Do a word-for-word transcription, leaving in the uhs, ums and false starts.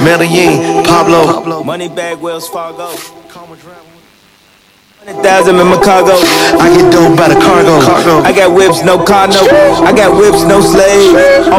Medellin, Pablo. Moneybag Wells Fargo. Hundred thousand in my cargo. I get dope by the cargo. I got whips, no car, no. I got whips, no slave.